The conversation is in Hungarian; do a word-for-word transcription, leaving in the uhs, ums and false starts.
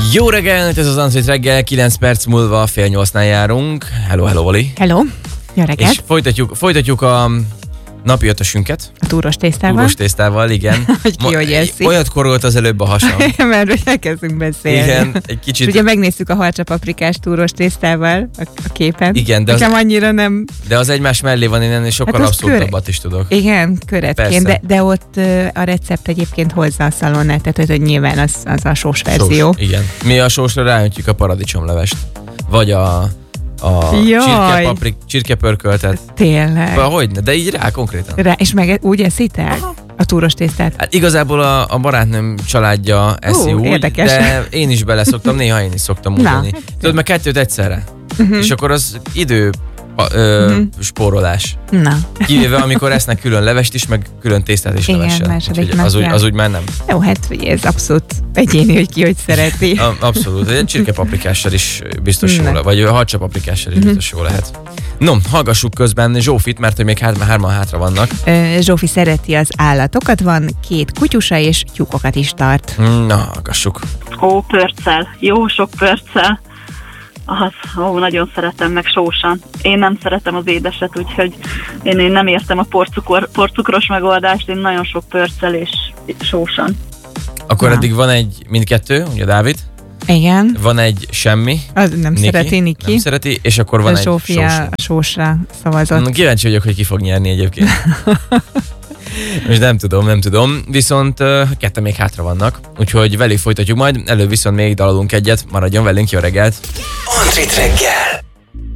Jó reggelt, ez az Antrit reggel, kilenc perc múlva fél nyolcnál járunk. Hello, hello, Oli. Hello, jó reggelt. És folytatjuk, folytatjuk a napi ötösünket. A túros tésztával. Túros tésztával, igen. Hogy ki, hogy érzi. Olyat korolt az előbb a hasam. Mert hogy elkezdünk beszélni. Igen, egy kicsit. És ugye megnéztük a harcsapaprikás túros tésztával a, a képen. Igen, de az, Nekem annyira nem... de az egymás mellé van, én ennél sokkal Hát abszurdabbat köre... is tudok. Igen, köretként, de, de ott uh, a recept egyébként hozza a szalonnát, tehát hogy, hogy nyilván az, az a sós verzió. Sós, igen. Mi a sósra ráöntjük a paradicsomlevest. Vagy a... a csirkepaprik, csirkepörköltet. Tényleg. Hogy ne, de így rá konkrétan. Rá, és meg úgy eszitek a túros tésztát? Hát igazából a, a barátnőm családja eszi Ú, úgy, érdekes. de én is beleszoktam, néha én is szoktam úgy lenni. Tudod, meg kettőt egyszerre. Uh-huh. És akkor az idő ö, uh-huh. spórolás. Na. Kivéve, amikor esznek külön levest is, meg külön tésztát is levessel. Az úgy, az úgy már nem. Jó, hát ez abszolút egyéni, hogy ki hogy szereti. A, abszolút. Egy csirkepaprikással is biztos jó lehet, vagy harcsapaprikással is biztos jó lehet. No, hallgassuk közben Zsófit, mert hogy még hár, hárman hátra vannak. Zsófi szereti az állatokat, van két kutyusa és tyúkokat is tart. Na, hallgassuk. Ó, pörccel. Jó sok pörccel. Az, ó, nagyon szeretem, meg sósan. Én nem szeretem az édeset, úgyhogy én, én nem értem a porcukor, porcukros megoldást, én nagyon sok pörccel és sósan. Akkor eddig van egy mindkettő, ugye Dávid? Igen. Van egy semmi. Az nem Niki, szereti, Niki. Nem szereti, és akkor van a egy Zsófia sósra. sósra szavazott. Kíváncsi vagyok, hogy ki fog nyerni egyébként. Most nem tudom, nem tudom. Viszont uh, ketten még hátra vannak, úgyhogy velük folytatjuk majd. Előbb viszont még dalolunk egyet, maradjon velünk, jó reggelt! Antrit reggel!